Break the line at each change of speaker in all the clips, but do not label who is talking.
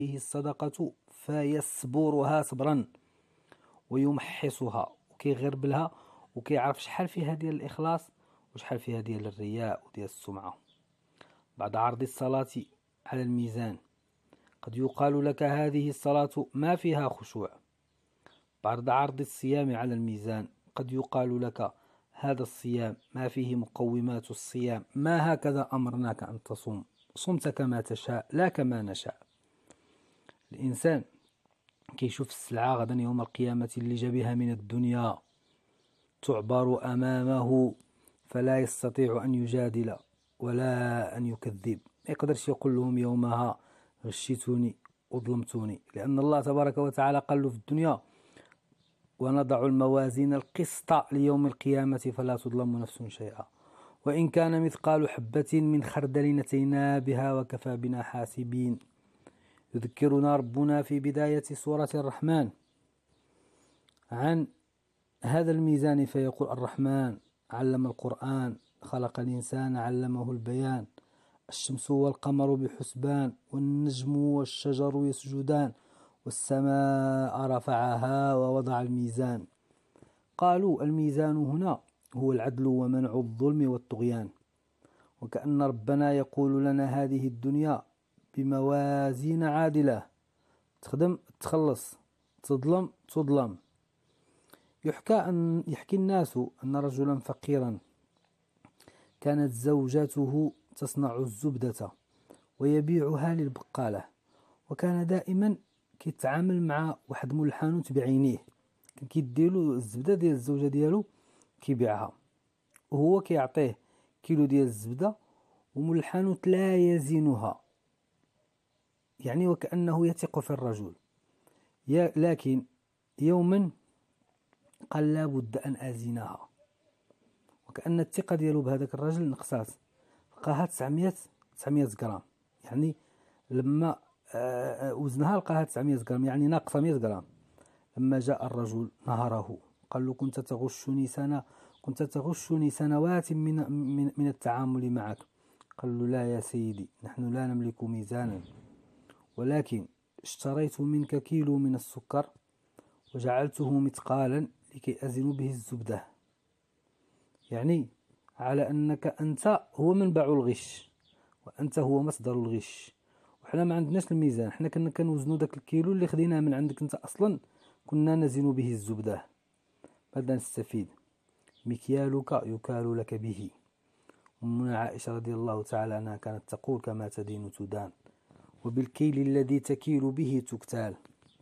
فيه الصدقة فيصبرها صبرا ويمحصها وكيغربلها وكيعرف شحال فيها ديال الإخلاص وشحال فيها ديال الرياء وديال السمعة. بعد عرض الصلاة على الميزان قد يقال لك هذه الصلاة ما فيها خشوع. بعد عرض الصيام على الميزان قد يقال لك هذا الصيام ما فيه مقومات الصيام، ما هكذا أمرناك أن تصوم، صمت كما تشاء لا كما نشاء. الإنسان كيشوف السلعة غدا يوم القيامة اللي جابها من الدنيا تعبر أمامه فلا يستطيع أن يجادل ولا أن يكذب، ما يقدرش يقول لهم يومها غشيتوني وظلمتوني، لأن الله تبارك وتعالى قال له في الدنيا ونضع الموازين القسط ليوم القيامة فلا تظلم نفس شيئا وإن كان مثقال حبة من خردل أتينا بها وكفى بنا حاسبين. يذكرنا ربنا في بداية سورة الرحمن عن هذا الميزان فيقول الرحمن علم القرآن خلق الإنسان علمه البيان الشمس والقمر بحسبان والنجم والشجر يسجدان والسماء رفعها ووضع الميزان. قالوا الميزان هنا هو العدل ومنع الظلم والطغيان، وكأن ربنا يقول لنا هذه الدنيا بموازين عادلة، تخدم تخلص، تظلم. يحكي الناس أن رجلا فقيرا كانت زوجته تصنع الزبدة ويبيعها للبقالة، وكان دائما كيتعامل مع واحد مول الحانوت بعينيه، كان كيديلو الزبدة ديال الزوجة ديالو كيبيعها وهو كيعطيه كيلو ديال الزبدة ومول الحانوت لا يزنها، يعني وكأنه يثق في الرجل. لكن يوما قال لا بد أن أزنها، وكأن الثقة ديالو بهذاك الرجل نقصات، لقاها 900 غرام، يعني لما وزنها لقاها 900 غرام يعني ناقصة 100 غرام. لما جاء الرجل نهره قال له كنت تغشني سنوات من التعامل معك. قال له لا يا سيدي، نحن لا نملك ميزانا، ولكن اشتريت منك كيلو من السكر وجعلته مثقالا لكي أزن به الزبدة، يعني على أنك أنت هو منبع الغش وأنت هو مصدر الغش، وحنا ما عندناش الميزان، حنا كنا كنوزنوا داك الكيلو اللي خديناه من عندك أنت أصلا كنا نزن به الزبدة. ماذا نستفيد؟ مكيالك يكال لك به. أمنا عائشة رضي الله تعالى عنها كانت تقول كما تدين تدان وبالكيل الذي تكيل به تكتال.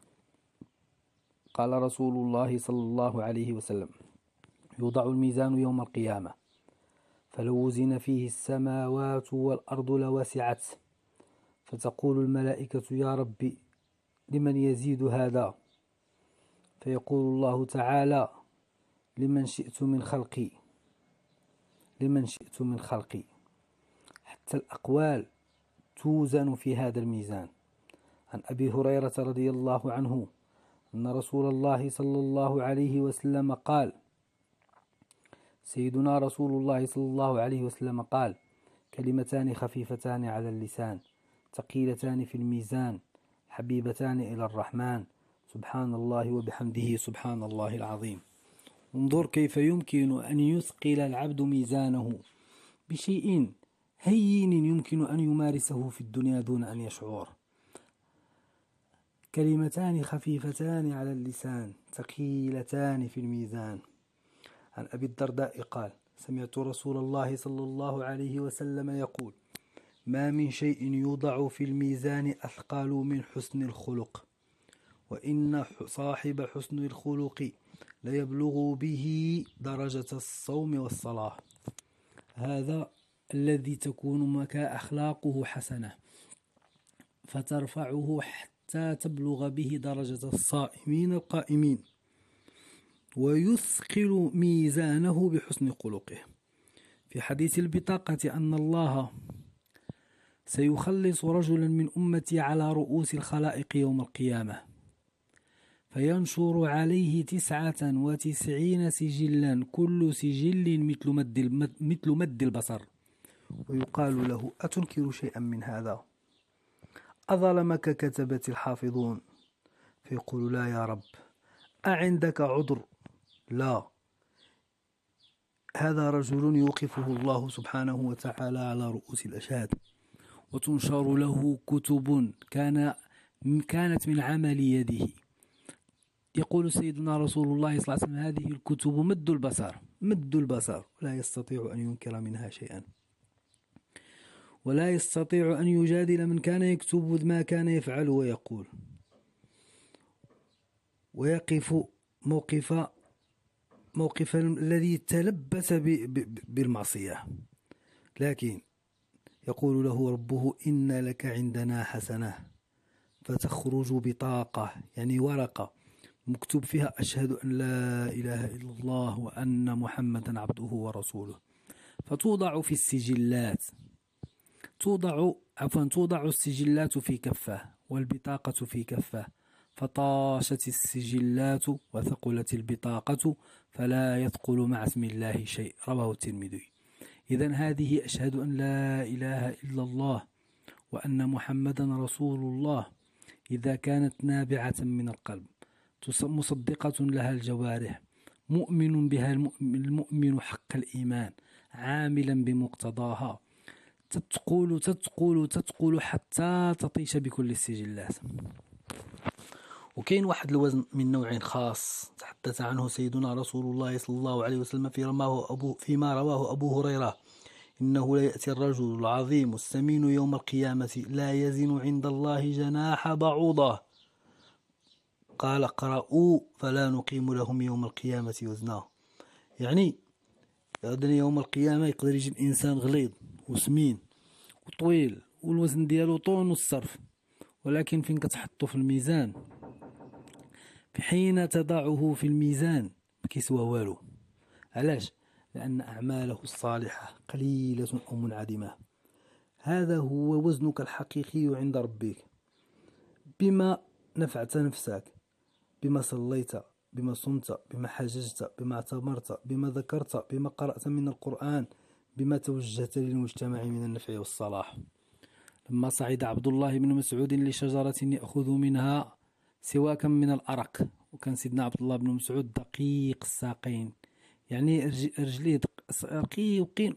قال رسول الله صلى الله عليه وسلم يوضع الميزان يوم القيامة فلو وزن فيه السماوات والأرض لوسعت، فتقول الملائكة يا ربي لمن يزيد هذا؟ فيقول الله تعالى لمن شئت من خلقي. حتى الأقوال توزن في هذا الميزان. عن أبي هريرة رضي الله عنه أن رسول الله صلى الله عليه وسلم قال سيدنا رسول الله صلى الله عليه وسلم قال كلمتان خفيفتان على اللسان ثقيلتان في الميزان حبيبتان إلى الرحمن سبحان الله وبحمده سبحان الله العظيم. انظر كيف يمكن أن يثقل العبد ميزانه بشيء هين يمكن أن يمارسه في الدنيا دون أن يشعر. كلمتان خفيفتان على اللسان ثقيلتان في الميزان. عن أبي الدرداء قال سمعت رسول الله صلى الله عليه وسلم يقول ما من شيء يوضع في الميزان أثقل من حسن الخلق، وإن صاحب حسن الخلق ليبلغ به درجة الصوم والصلاة. هذا الذي تكون مك أخلاقه حسنة فترفعه حتى تبلغ به درجة الصائمين القائمين، ويثقل ميزانه بحسن خلقه. في حديث البطاقة أن الله سيخلص رجلا من أمتي على رؤوس الخلائق يوم القيامة فينشر عليه 99 سجلا كل سجل مثل مد البصر، ويقال له أتنكر شيئا من هذا؟ أظلمك كتبة الحافظون؟ فيقول لا يا رب. أعندك عذر؟ لا. هذا رجل يوقفه الله سبحانه وتعالى على رؤوس الأشهاد، وتنشر له كتب كانت من عمل يده. يقول سيدنا رسول الله صلى الله عليه وسلم: هذه الكتب مد البصر لا يستطيع أن ينكر منها شيئا، ولا يستطيع أن يجادل من كان يكتب ما كان يفعل ويقول، ويقف موقف الذي تلبس بالمعصية. لكن يقول له ربه: إن لك عندنا حسنة، فتخرج بطاقة، يعني ورقة مكتوب فيها: أشهد أن لا إله إلا الله وأن محمدا عبده ورسوله. فتوضع في السجلات، توضع السجلات في كفة والبطاقة في كفة، فطاشت السجلات وثقلت البطاقة، فلا يثقل مع اسم الله شيء. رواه الترمذي. إذن هذه أشهد أن لا إله إلا الله وأن محمدا رسول الله، إذا كانت نابعة من القلب مصدقة لها الجوارح، مؤمن بها المؤمن حق الإيمان، عاملا بمقتضاها، تتقول حتى تطيش بكل السجلات. وكاين واحد الوزن من نوع خاص تحدث عنه سيدنا رسول الله صلى الله عليه وسلم فيما رواه أبو هريرة: إنه لا يأتي الرجل العظيم السمين يوم القيامة لا يزن عند الله جناح بعوضة. قال: اقرأوا فلا نقيم لهم يوم القيامة وزنا. يعني يوم القيامة يقدر يجي الإنسان غليظ وسمين وطويل والوزن ديالو طون الصرف، ولكن فين كتحطو في الميزان، حين تضعه في الميزان ما كيسوى والو. علاش؟ لأن أعماله الصالحة قليلة أو منعدمة. هذا هو وزنك الحقيقي عند ربك، بما نفعت نفسك، بما صليت، بما صمت، بما حججت، بما اعتمرت، بما ذكرت، بما قرأت من القرآن، بما توجهت للمجتمع من النفع والصلاح. لما صعد عبد الله بن مسعود لشجرة يأخذ منها سواكا من الأرق، وكان سيدنا عبد الله بن مسعود دقيق الساقين، يعني رجليه رقيقين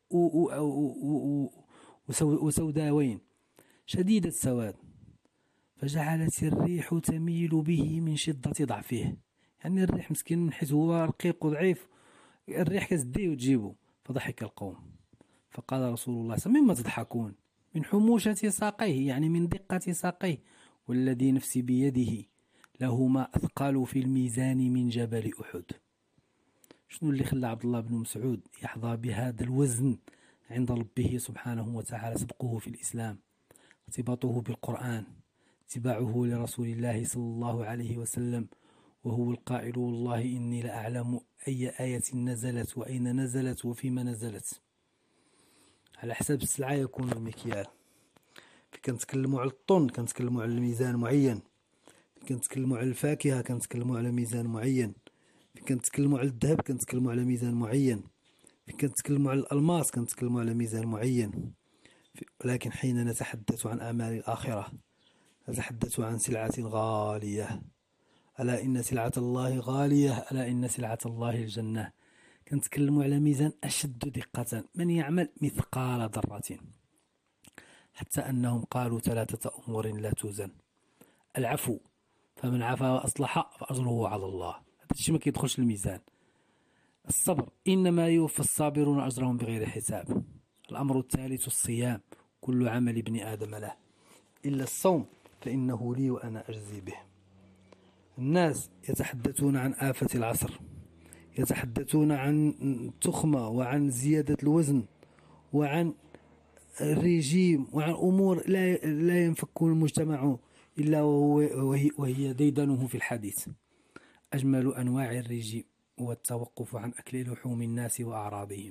وسوداوين شديد السواد، فجعلت الريح تميل به من شدة ضعفه. يعني الريح مسكين من حيث هو رقيق وضعيف، الريح كتديه وتجيبه. فضحك القوم، فقال رسول الله صلى الله عليه وسلم: مما تضحكون؟ من حموشة ساقيه، يعني من دقة ساقيه، والذي نفسي بيده له ما أثقل في الميزان من جبل أحد. شنو اللي خلى عبد الله بن مسعود يحظى بهذا الوزن عند ربه سبحانه وتعالى؟ سبقه في الإسلام، ارتباطه بالقرآن، اتباعه لرسول الله صلى الله عليه وسلم، وهو القائل: والله إني لأعلم أي آية نزلت وأين نزلت وفيما نزلت. على حسب السلعة يكون المكيال. كنتكلموا على الطن كنتكلموا على الميزان معين، كنتكلموا على الفاكهة كنتكلموا على ميزان معين، كنتكلموا على الذهب كنتكلموا على ميزان معين، كنتكلموا على الألماس كنتكلموا على ميزان معين. ولكن حين نتحدث عن أعمال الآخرة نتحدث عن سلعة غالية. ألا إن سلعة الله غالية، ألا إن سلعة الله الجنة. كنتكلموا على ميزان أشد دقة، من يعمل مثقال ذرة، حتى أنهم قالوا 3 أمور لا توزن: العفو، فمن عفا وأصلح فأجره على الله، هذا الشيء ما كيدخلش الميزان. الصبر، إنما يوفى الصابرون أجرهم بغير حساب. الأمر الثالث الصيام، كل عمل ابن آدم له إلا الصوم فإنه لي وأنا أجزي به. الناس يتحدثون عن آفة العصر، يتحدثون عن التخمة وعن زيادة الوزن وعن الرجيم وعن أمور لا ينفك المجتمع إلا وهي ديدنه في الحديث. أجمل أنواع الرجيم هو التوقف عن أكل لحوم الناس وأعراضهم.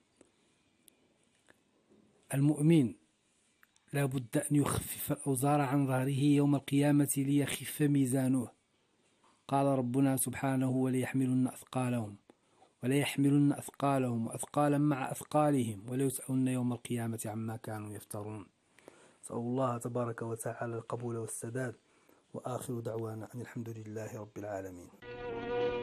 المؤمن لا بد أن يخفف الأوزار عن ظهره يوم القيامة ليخف ميزانه. قال ربنا سبحانه: وليحملن أثقالهم وأثقالا مع أثقالهم وليسألن يوم القيامة عما كانوا يفترون. نسأل الله تبارك وتعالى القبول والسداد، وآخر دعوانا أن الحمد لله رب العالمين.